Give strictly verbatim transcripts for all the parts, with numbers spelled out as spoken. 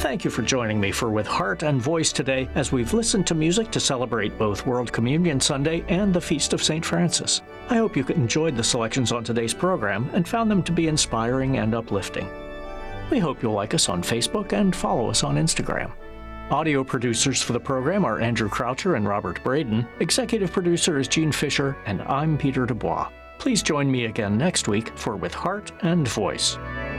Thank you for joining me for With Heart and Voice today as we've listened to music to celebrate both World Communion Sunday and the Feast of Saint Francis. I hope you enjoyed the selections on today's program and found them to be inspiring and uplifting. We hope you'll like us on Facebook and follow us on Instagram. Audio producers for the program are Andrew Croucher and Robert Braden. Executive producer is Jean Fisher, and I'm Peter Dubois. Please join me again next week for With Heart and Voice.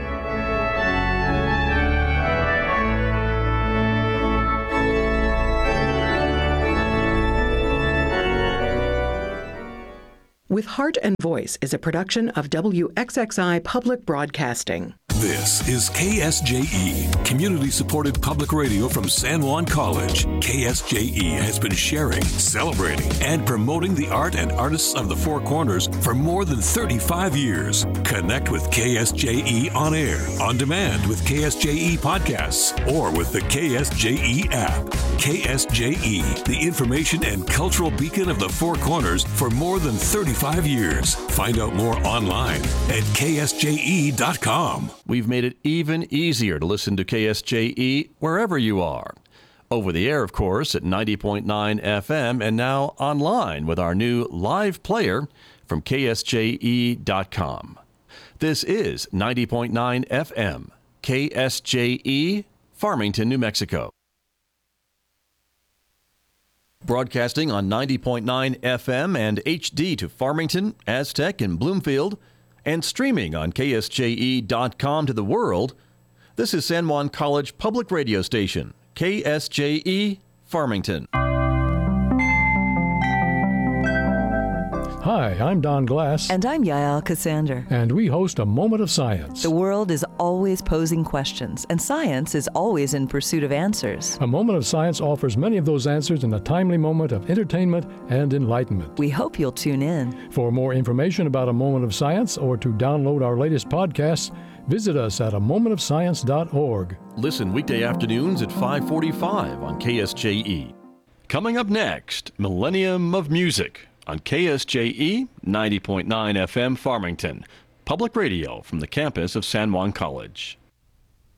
With Heart and Voice is a production of W X X I Public Broadcasting. This is K S J E, community-supported public radio from San Juan College. K S J E has been sharing, celebrating, and promoting the art and artists of the Four Corners for more than thirty-five years. Connect with K S J E on air, on demand with K S J E podcasts, or with the K S J E app. K S J E, the information and cultural beacon of the Four Corners for more than thirty-five years. Find out more online at K S J E dot com. We've made it even easier to listen to K S J E wherever you are. Over the air, of course, at ninety point nine F M, and now online with our new live player from K S J E dot com. This is ninety point nine F M, K S J E, Farmington, New Mexico. Broadcasting on ninety point nine F M and H D to Farmington, Aztec, and Bloomfield, and streaming on K S J E dot com to the world, this is San Juan College Public Radio Station, K S J E, Farmington. Hi, I'm Don Glass. And I'm Yael Cassander. And we host A Moment of Science. The world is always posing questions, and science is always in pursuit of answers. A Moment of Science offers many of those answers in a timely moment of entertainment and enlightenment. We hope you'll tune in. For more information about A Moment of Science or to download our latest podcasts, visit us at a moment of science dot org. Listen weekday afternoons at five forty-five on K S J E. Coming up next, Millennium of Music on K S J E ninety point nine F M Farmington, public radio from the campus of San Juan College.